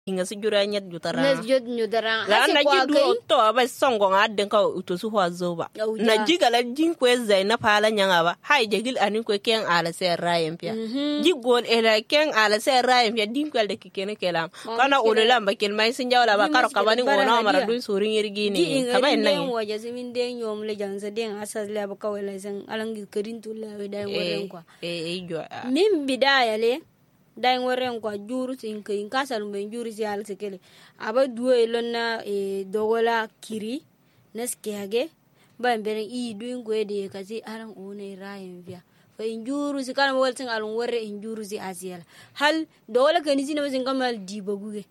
inga si jura nyet jutara na jot nyudara la hasi na kwa jidu kai to aba songo ngaden ka utusu ho zoba Auja. na jigala jin ko zai na pala nyanga ba hay jegil anin ko ken ala se rayem pia jigol ela ken ala se rayem pia dim kwal de kikene kelam kana ulula ba kel mai sin jawla ba karo kabani ngona mara dun surin yirgi ni kaba nan waje simin den yom le jansa den asas le ba kawai san alangi karin tulla we dai woren kwa jo min bidaya le dai woren kwa juru sin kai kasal men juru si al sekele aba duwe lonna dogola kiri neskege ba mbere i duin ko de kasi aran one rayen via fa injuru si kana wal sin alun worre injuru si asiel hal dogola kanisi na sin kamal dibaguge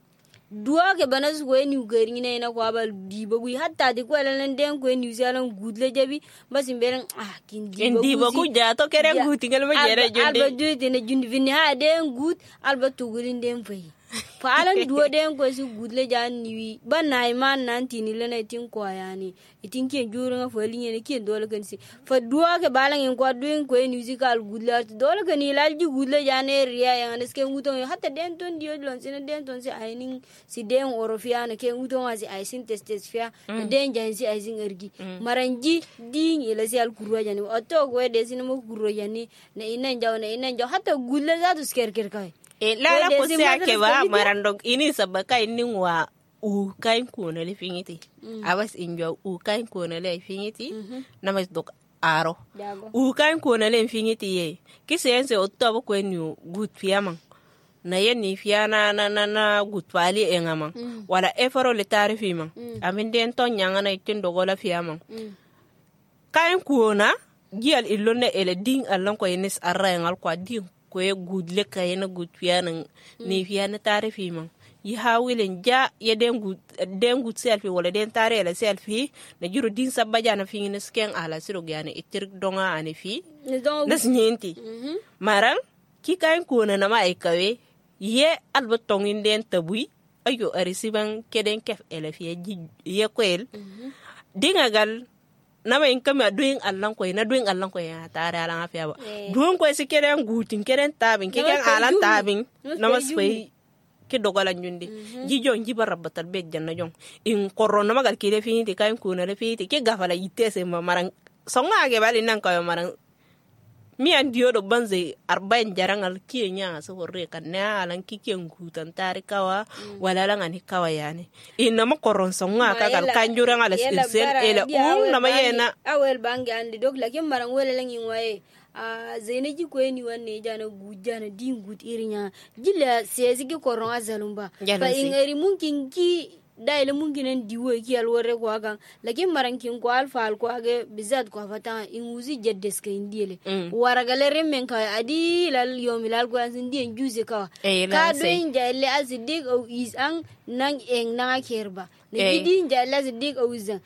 duwa ke banas ko ni gari ne na kwa bal dibagu hatta di ko lan den ko ni zalan gudle jabi basin beren kin dibagu ja to kere guti ngal ma jere jonde alba jude ne jundi vini ha den gud alba tugurin den fay fa alan duwa den ko si gudle jan ni ban nay man nan tini lena tin ko yani itin ke juru nga fo linye ne ke dole kan si fa duwa ke balan en ko duen ko ni musical gudle dole kan ni lalji gudle jane riya yan eske nguton hatta den ton dio lon sin den ton si ainin si den orofia na ke nguton asi aisin testes fia den jansi aisin ergi maranji din ila si al kurwa jani oto ko de sin mo kurwa jani na inan jaw hatta gudle za to sker kai lala ko se ake ba marando ini sabaka ini wa u kain ko na le fingiti abas injo u kain ko na le fingiti na mas dok aro u kain ko na le fingiti ye kisense otto ko ni gut fiamang na yenni fiana na gut wali engama wala eforo le tarifi man amin den ton nyanga na tin dogola fiamang kain ko na gial ilone ele ding alon ko yenis arra ngal ko ding ko ye gudle kayena gud fiana ni fiana tarifi man yi hawilin ja ya den gud selfie wala den tare la selfie na juro din sabba jana fi ni sken ala siro gane itir donga ani fi nas nyenti maran ki kain ko na ma ay kawe ye albatong den tabui ayo arisiban keden kef ele fi ye kwel dingagal nama in kama doing allan ko ya tare ala afia ba duon ko si keren gutin keren tabin keken alan tabin nama sfai ke dogala nyundi jijo njiba rabatal be janna jong in korona magal kile finiti kain kuna le finiti ke gafala yitese marang songa ge bali nan ko marang mi an dio do banze arbain jarangal kienya so horre kan na alan kiken gutan tare kawa wala lan ani kawa yani inna ma koron songa ka gal kanjura ngala sel ela na mayena awel bangi andi dog la kem marang wala lan waye zainaji ko ni wanne jana gujana din gut irinya jilla sezi ki koron azalumba fa in eri munkin ki daile munginan diwo ki alwore ko agan lakin marankin ko alfa al ko age bizat ko fata in uzi jeddes ka indile waragale remmen ka adi lal yomilal ko asin dien juze ka ka do injalle azidik o isan nan en na kerba ne gidin jalle azidik o izan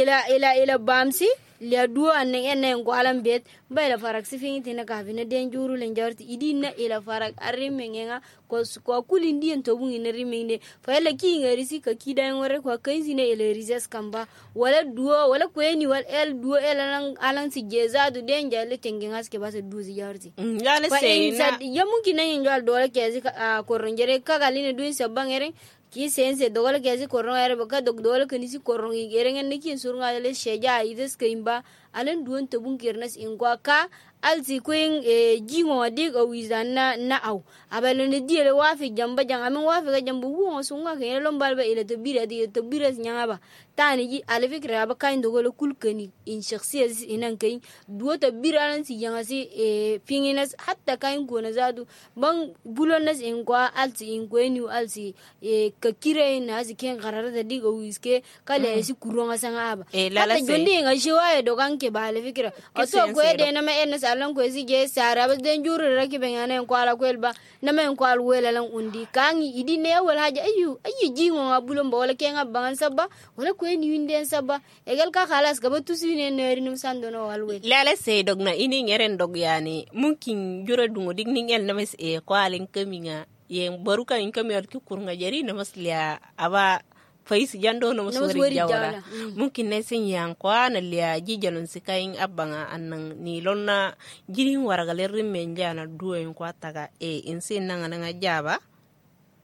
ila bamsi le duwa ne enen ko alam bet bayla farak sifin tina ka fina den juru len jarti idina ila farak arrimenga ko kulin dien to bungi ne rimenge fa la ki ngari si ka kidan wore ko kaisi ne ila rizas kamba wala duwa wala ko eni wal el duwa ela alan si jezadu den jalle tengen aske basa duzi jarti ya le seyna ya mungkin nan jwal dole ke ko ronjere ka galine duin sabangere ki sense dogola kezi korong ere baka dogola kanisi korong igerengen niki surunga le sheja ides kaimba alen duon tabun kirnas ingwa ka alzi kuin jingo dig o wizana na au abalo ne diele wafi jamba jang amen wafi ga jambu wo sunga ke lombal ba ile tabira di tabira nyanga ba tani ji ale fikra ba kain dogola kulkani in shakhsiya inan kai duo tabira lan si yanga si pinginas hatta kain gona zadu bang bulonas ingwa alzi ingweni alzi ka kire na si ken qarara da dig o wiske kale si kuronga sanga ba hatta jondi nga shiwaye dogan ke ba ale fikra oto ko de na ma enas alan ko si je sara ba den juru raki ben yana ko ala ko elba na men ko al wela lan undi kangi idi ne wala haja ayu jingo ngabulom ba wala kenga bangan sabba wala ko ni winden sabba egal ka khalas ga batusi ne neri num sandono wal wel lala sey dogna ini ngeren dog yani mungkin jura dungo dig ningel na mes ko alen kaminga yen baruka in kamiyar ki kurnga jari na masliya aba faisi jando no musori jawala mungkin ne sin yan kwa na liya jijalon sikayin abanga annan ni lonna jirin waragale rimmen jana duwen kwa taga insin nanga jaba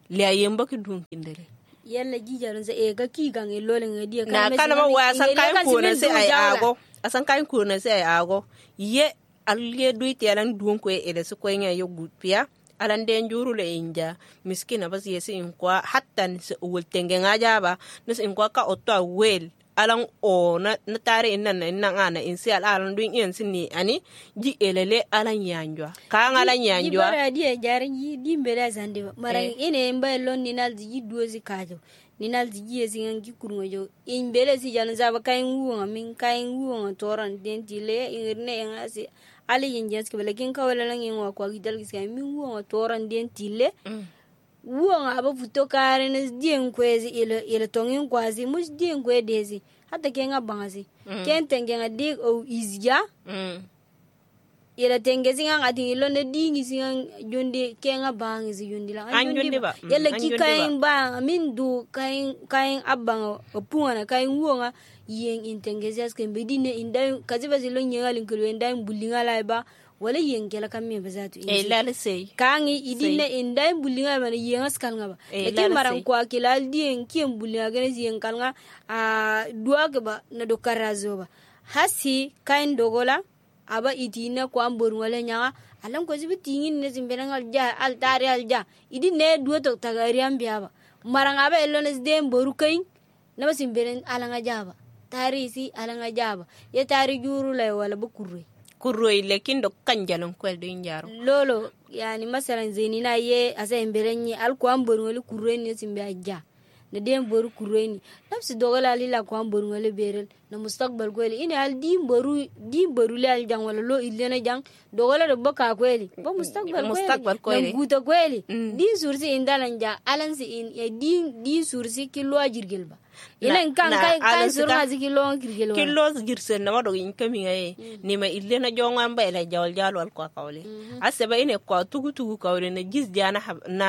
le yemba ki dun kindere yalla jijalon sa ga ki gang e lolen ngadi na kana ma wa san kai ko na sai ai ago asan kai ko na sai ai ago ye alye duiti alan dun ko e su ko nya yo gutpia alan den juru le inja miskina bas yesi in kwa hatta ni wul tenge ngaja ba nus in kwa ka otto wel alan o na tare innan ana in sai alan dun yin sinni ani ji elele alan yanjwa ka alan yanjwa bara die jarin di mbele zande mara ine mbay lon ni nal ji dozi kajo ni nal ji yesi ngi kurmo jo in bele si jan zaba kay nguwa min kay nguwa toran den tile irne ngasi ali yin jes ke lakin kawala lang yin wa kwa gidal gis min nguwa toran den tile wuwa aba futo kare ne dien kwezi ile tongin kwazi mus dien kwe dezi hata kenga bangazi ken tengenga dig o izya ile tengezi nga ati ilo ne dingi singa jonde kenga bangizi yondi la anjonde ba yalla ki kain ba min du kain abanga opunga kain wuwa yen intengezi aske mbedine indai kaziba zilo nyenga linkulu indai bulinga laiba wala yen kela kamme bazatu lal sei kangi idine indai bulinga bana yen askal ngaba eti maran kwa kila dien kien bulinga gane yen kalnga duwa ba na do karazo ba hasi kain dogola aba itina kwa mbor wala nya alam ko zibi tingin ne zimbenangal ja altari alja idine duwa to tagari ambiaba maran aba elone dem boru kain na basimberen alanga jaba tarisi alanga jaba ye tari juru lay wala bukurre kurroy lekin do kanjalan kwel do njaro lolo yani masalan zenina ye asa emberenyi alko ambor ngoli kurreni simbe ajja na dem boru kurreni nafsi dogala lila ko ambor ngoli berel na mustaqbal kweli ini al di boru le al jang wala lo ilena jang dogala do baka kweli bo mustaqbal kweli guta kweli di sursi indalan ja alansi in di sursi kilo ajirgel ba ilen kan surga zikilo kilo girsen na wado in kami ngaye ni ma ilena jonga mba ila jawal jalo al kwa kawle aseba ine kwa tugu kawle na gis jana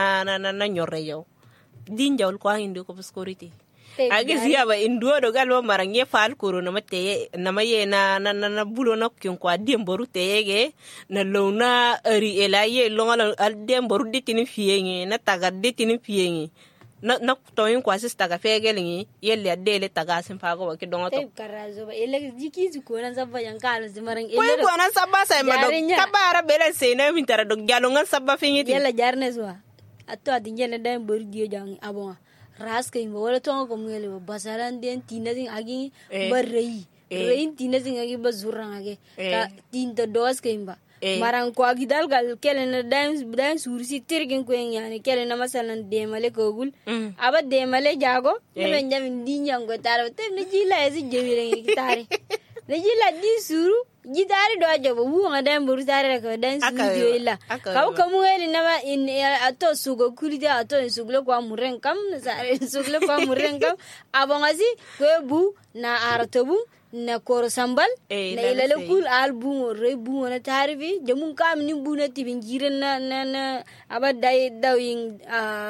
na nyorre yow din jawal kwa hindi ko obscurity agis yaba induo do galwa marange fal kuro na mate na maye na bulo na kyon kwa demboru tege na lona ari elaye longa al demboru ditini fienge na taga ditini fienge na toyin kwa sista ga fegelingi yelle adele taga sin fago wa kidonga to karazo ba ele jiki zu ko nan sabba yan kala zimaran ele ko nan sabba sai ma do kabara bele sai na min tara do jalonga sabba fingiti yalla jarne zuwa atto adin yelle dai bor dio jang abon raska imba wala tonga ko ngele ba basaran den tinazin agi barrei rein tinazin agi bazurang agi ta tinta dos ke imba marang ko agi dal gal kelena dan sursi tirgin ko yani kelena masalan demale ko gul aba demale jago ne njamin dinyang go taro tem ne jila esi jewire tare ne jila di suru jidari do ajobo wuanga dan boru tare ko dan studio illa kaw kamu eli nama in ato sugo kulida ato sugle kwa muren kam sare sugle kwa muren kam abongasi ko bu na aratobu na koro sambal na ilale kul album re bu na tarbi jamun kam ni bu na tibin jiren na aba dai dawing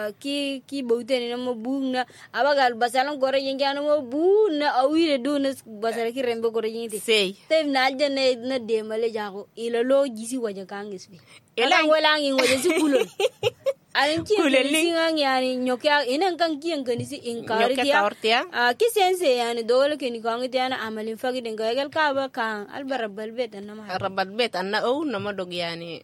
ki boute ni mo bu na aba gal basalan gore yengana mo bu na awire do na basala ki rembe gore yengti sey tem na aljane na de male jago ilalo gisi waja kangis bi ela wala ngi waja si kulol alin ki singa yani nyoka inen kan kiyen kan si in kawrtiya kisense yani dole ke ni kan tiana amalin fagi den gagal ka ba kan albarabal bet anama rabal bet anna o nama dog yani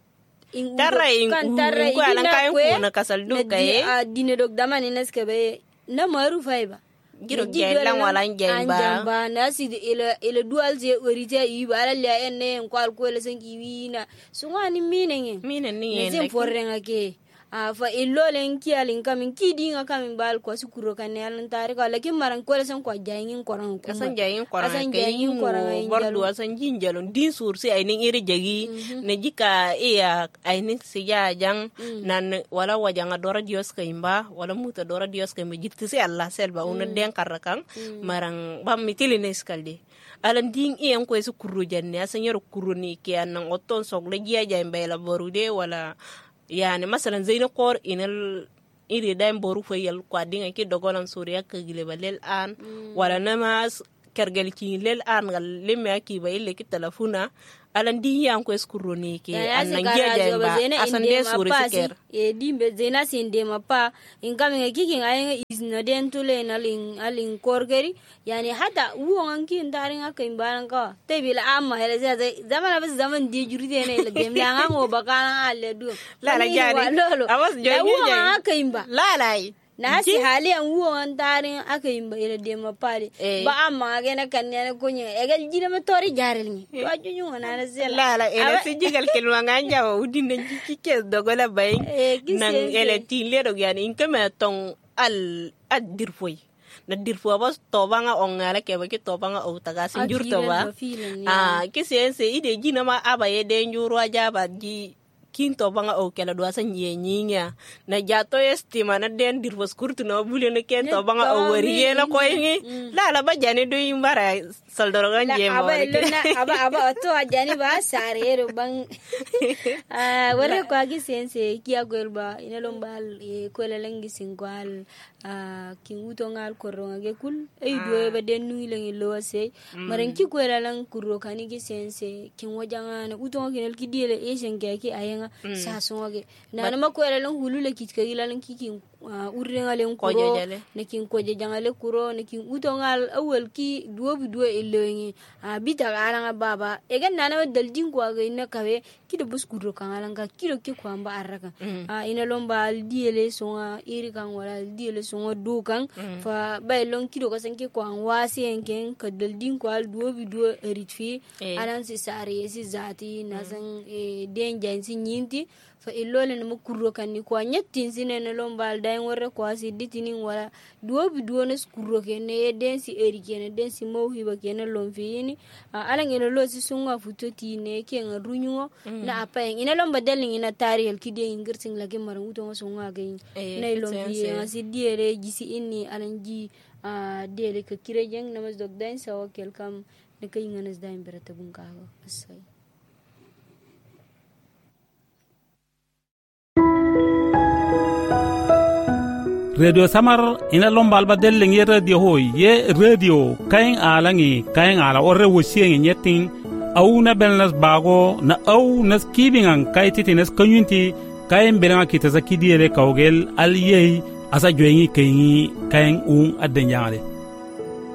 tarray ko alan kayen ko na kasal do kay dine dog damani neske be na maru faiba giro gelan wala njamba na si ele dual je orite yi bala le enne ko al ko le sangi wina sungani minen ni ne forrenga ke fa illolen kialin kamin kidinga kamin bal ko sukuro kanelan tare ko lakin maran ko san ko jayingin koran ko asan jayingin koran bordu asan jinjalon din sursi ay ning iri jagi ne jika iya ay ning siya jang nan wala wajanga dora dios kaimba wala muta dora dios kaimba jitti si Allah selba una den karrakan maran bam mitiline skalde alan din iyan ko sukuro janne asan yoro kuruni ke anan oton sogle giya jayimba la borude wala yani masalan zaina kor inal iri daim boru fayal kwa dinga ki dogolan suriya ka gile balel an wala namas kergel ki lel angal lemme aki ba ile ki telefona alan di yan ko eskuroni ke anan geje ba asan de suri siker e dimbe zena sinde mapa ingame kiki ngaye isno den tule na alin korgeri yani hata uwan ki ndarin aka imbaran ka tebila amma hele zaman bas zaman di juride ne le gem la ngo bakana alle du la jani awas joyi uwan aka imba la na hasi hali an uwan tarin aka imba ile de mapali ba amma ga na kanne kunye egal jira ma tori jarel ni to ajunyu wana na sela la ele si jigal kelwa nganja udin kike dogola bay nan ele tile do yani inkama ton al adirfoy na dirfo bas to banga ongala ke ba ki to banga o taga sinjur to ba kisense ide jina ma abaye de njuro ajaba ji kinto banga o kala do san yenyinya na jato estima na den dirfo skurtu no bule na kento banga o wariye na ko yin la ba jani do yimbara saldoro ganje mo aba to ajani ba sare ro bang wala ko agi sense ki agolba ina lombal e ko la langi singwal kin utongal koronga ge kul e do be den nu lengi lo se maran ki ko la lang kuro kani gi sense kin wajanga na utonga kinel ki diele e senge ki ayanga sa songe na ma ko la lang hulule ki ka ila lang ki urrenga len kuro ne kin ko je jangale kuro ne kin utongal awel ki duo elengi bita alanga baba e gan nana daldin ko ga ina kawe ki do buskuro kan alanga kilo ki ko amba araka ina lomba diele songa iri kan wala diele songa do kan fa bay lon ki do ka sanki ko an wasi enken ka daldin ko al duo eritfi alan si sare si zati na san den jansi nyinti fa ilole no kurro kan ni ko nyettin sinene lombal day worre ko asi ditini wala duo no kurro ken ne den si eri ken den si mawhiba ken lom fiini ala ngene lo si sunga futoti ne ken runyo na apay ina lomba delin ina tarihel kide ngirting lagi maran uto sunga gain nay lom fi asi diere gisi inni alanji diere ka kirejeng namas dogdain sa wakel kam ne kay nganas daim berata bunga asay radio samar ina lombal ba delle ngi radio hoy ye radio kain ala orre wosieng nyetin au na belnas bago na au nas kibingan kaititi nas kanyunti kain belanga kita zakidiyele kawgel aliyei asa joyengi kain addenjangale